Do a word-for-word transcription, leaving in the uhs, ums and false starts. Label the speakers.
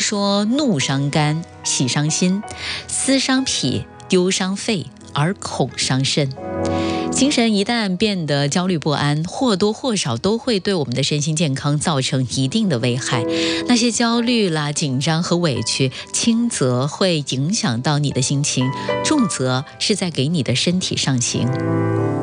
Speaker 1: 说怒伤肝，喜伤心，思伤脾，忧伤肺，而恐伤肾。精神一旦变得焦虑不安，或多或少都会对我们的身心健康造成一定的危害。那些焦虑啦、紧张和委屈，轻则会影响到你的心情，重则是在给你的身体上刑。